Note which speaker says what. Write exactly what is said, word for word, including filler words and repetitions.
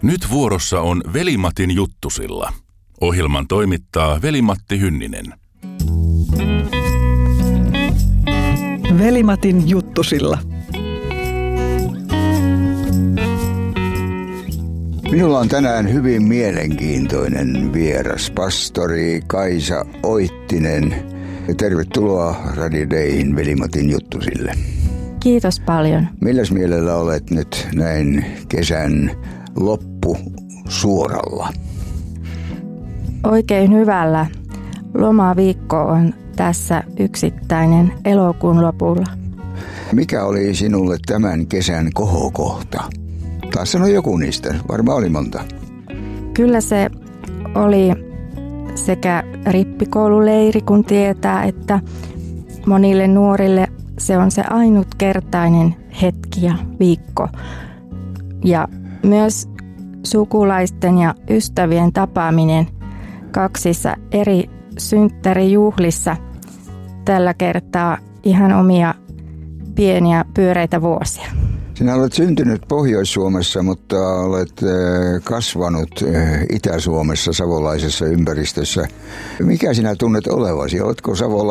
Speaker 1: Nyt vuorossa on Veli-Matin juttusilla. Ohjelman toimittaa Veli-Matti Hynninen.
Speaker 2: Veli-Matin juttusilla.
Speaker 3: Minulla on tänään hyvin mielenkiintoinen vieras, pastori Kaisa Oittinen. Tervetuloa Radio Dayhin Veli-Matin juttusille.
Speaker 4: Kiitos paljon. Milläs
Speaker 3: mielellä olet nyt näin kesän loppu suoralla?
Speaker 4: Oikein hyvällä. Lomaviikko on tässä yksittäinen elokuun lopulla.
Speaker 3: Mikä oli sinulle tämän kesän kohokohta? Taas sano joku niistä, varmaan oli monta.
Speaker 4: Kyllä se oli sekä rippikoululeiri, kun tietää, että monille nuorille se on se ainutkertainen hetki ja viikko. Ja myös sukulaisten ja ystävien tapaaminen kaksissa eri synttärijuhlissa tällä kertaa ihan omia pieniä pyöreitä vuosia.
Speaker 3: Sinä olet syntynyt Pohjois-Suomessa, mutta olet kasvanut Itä-Suomessa savolaisessa ympäristössä. Mikä sinä tunnet olevasi? Oletko savolainen?